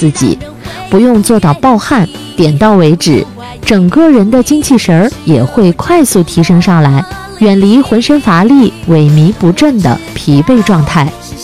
自己，不用做到暴汗，点到为止，整个人的精气神儿也会快速提升上来，远离浑身乏力、萎靡不振的疲惫状态。